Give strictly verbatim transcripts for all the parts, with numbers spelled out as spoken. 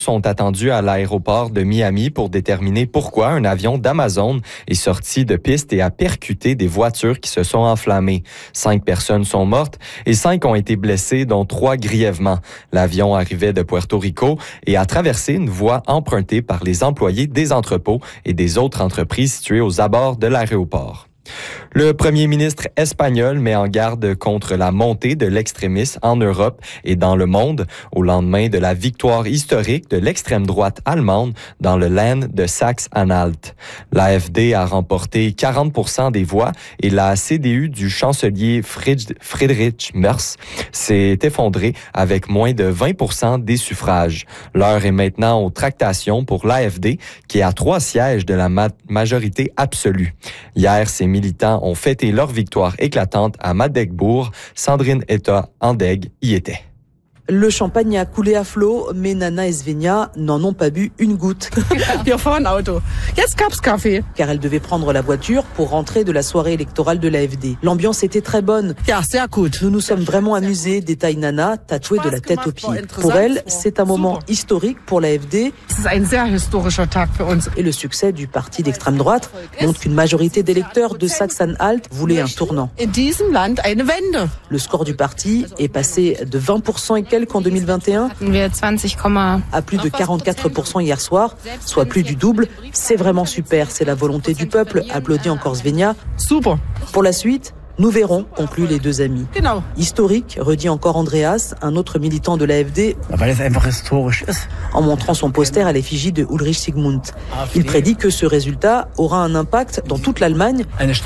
sont attendus à l'aéroport de Miami pour déterminer pourquoi un avion d'Amazon est sorti de piste et a percuté des voitures qui se sont enflammées. Cinq personnes sont mortes et cinq ont été blessées, dont trois grièvement. L'avion arrivait de Puerto Rico et a traversé une voie empruntée par les employés des entrepôts et des autres entreprises situées aux abords de l'aéroport. Le premier ministre espagnol met en garde contre la montée de l'extrémisme en Europe et dans le monde au lendemain de la victoire historique de l'extrême droite allemande dans le Land de Saxe-Anhalt. L'A F D a remporté quarante pour cent des voix et la C D U du chancelier Friedrich Merz s'est effondrée avec moins de vingt pour cent des suffrages. L'heure est maintenant aux tractations pour l'A F D qui est à trois sièges de la ma- majorité absolue. Hier, ces militants ont fêté leur victoire éclatante à Magdeburg. Sandrine Eta-Andegg y était. Le champagne a coulé à flot, mais Nana et Svenja n'en ont pas bu une goutte. Wir fahren Auto. Jetzt gab's Kaffee. Car elle devait prendre la voiture pour rentrer de la soirée électorale de l'A F D. L'ambiance était très bonne. Ja, sehr gut. Nous nous sommes vraiment amusés, détaille Nana, tatouée de la tête aux pieds. Pour elle, c'est un moment historique pour l'A F D. Es ist ein sehr historischer Tag für uns. Et le succès du parti d'extrême droite montre qu'une majorité d'électeurs de Saxe-Anhalt voulait un tournant. In diesem Land eine Wende. Le score du parti est passé de vingt pour cent et quelques en deux mille vingt et un à plus de quarante-quatre pour cent hier soir, soit plus du double. C'est vraiment super, c'est la volonté du peuple, applaudit encore Svenja. Super. Pour la suite, nous verrons, concluent les deux amis. Genau. Historique, redit encore Andreas, un autre militant de l'A F D, en montrant son poster à l'effigie de Ulrich Sigmund. Il prédit que ce résultat aura un impact dans toute l'Allemagne.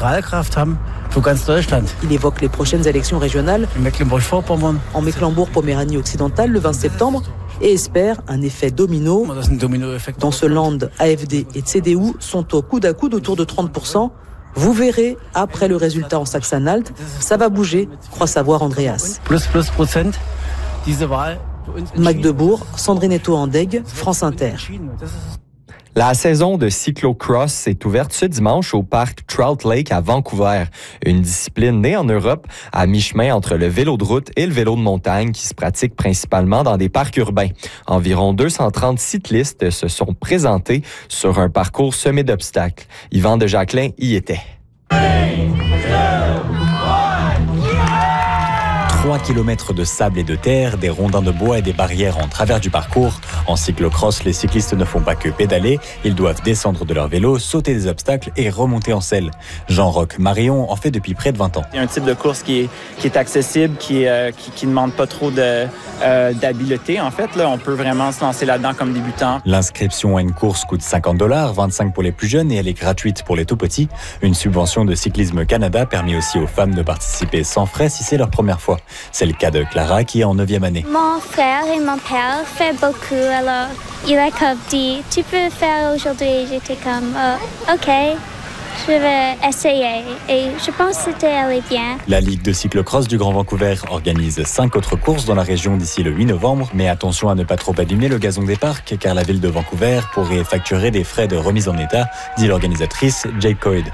Il évoque les prochaines élections régionales en Mecklembourg-Poméranie occidentale le vingt septembre et espère un effet domino. Dans ce land, A F D et C D U sont au coude à coude autour de trente pour cent. Vous verrez, après le résultat en Saxe-Anhalt, ça va bouger, croit savoir Andreas. Plus, plus Prozent, diese Wahl. Magdebourg, Sandrine Eta-Andegg, France Inter. La saison de cyclocross est ouverte ce dimanche au parc Trout Lake à Vancouver, une discipline née en Europe à mi-chemin entre le vélo de route et le vélo de montagne qui se pratique principalement dans des parcs urbains. Environ deux cent trente cyclistes se sont présentés sur un parcours semé d'obstacles. Yvan de Jacquelin y était. Trois kilomètres de sable et de terre, des rondins de bois et des barrières en travers du parcours. En cyclocross, les cyclistes ne font pas que pédaler, ils doivent descendre de leur vélo, sauter des obstacles et remonter en selle. Jean-Roch Marion en fait depuis près de vingt ans. Il y a un type de course qui est, qui est accessible, qui, euh, qui, qui demande pas trop de, euh, d'habileté. En fait, là, on peut vraiment se lancer là-dedans comme débutant. L'inscription à une course coûte cinquante dollars, vingt-cinq pour les plus jeunes et elle est gratuite pour les tout petits. Une subvention de Cyclisme Canada permet aussi aux femmes de participer sans frais si c'est leur première fois. C'est le cas de Clara qui est en neuvième année. Mon frère et mon père font beaucoup, alors il a comme dit, tu peux faire aujourd'hui. J'étais comme, oh, ok, je vais essayer et je pense que c'était allé bien. La Ligue de cyclocross du Grand Vancouver organise cinq autres courses dans la région d'ici le huit novembre, mais attention à ne pas trop abîmer le gazon des parcs car la ville de Vancouver pourrait facturer des frais de remise en état, dit l'organisatrice Jake Coyd.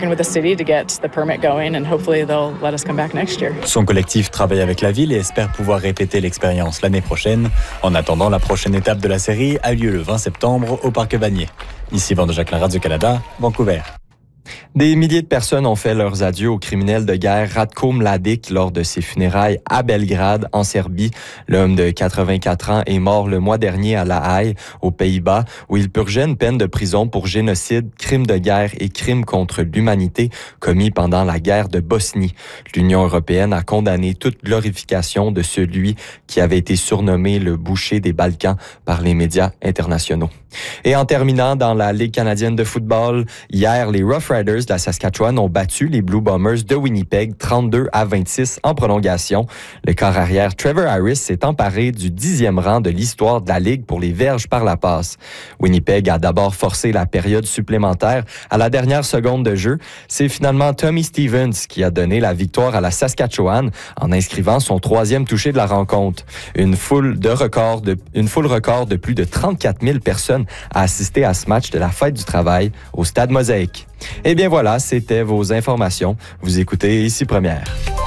Son collectif travaille avec la ville et espère pouvoir répéter l'expérience l'année prochaine. En attendant, la prochaine étape de la série a lieu le vingt septembre au Parc Vanier. Ici Yvan de Jacquelin, Radio-Canada, Vancouver. Des milliers de personnes ont fait leurs adieux au criminel de guerre Ratko Mladic lors de ses funérailles à Belgrade, en Serbie. L'homme de quatre-vingt-quatre ans est mort le mois dernier à La Haye, aux Pays-Bas, où il purgeait une peine de prison pour génocide, crime de guerre et crime contre l'humanité commis pendant la guerre de Bosnie. L'Union européenne a condamné toute glorification de celui qui avait été surnommé le boucher des Balkans par les médias internationaux. Et en terminant, dans la Ligue canadienne de football, hier, les Rough Riders de la Saskatchewan ont battu les Blue Bombers de Winnipeg trente-deux à vingt-six en prolongation. Le corps arrière Trevor Harris s'est emparé du dixième rang de l'histoire de la Ligue pour les verges par la passe. Winnipeg a d'abord forcé la période supplémentaire à la dernière seconde de jeu. C'est finalement Tommy Stevens qui a donné la victoire à la Saskatchewan en inscrivant son troisième touché de la rencontre. Une foule de record de, une foule record de plus de trente-quatre mille personnes a assisté à ce match de la fête du travail au Stade Mosaïque. Eh bien voilà, c'était vos informations. Vous écoutez Ici Première.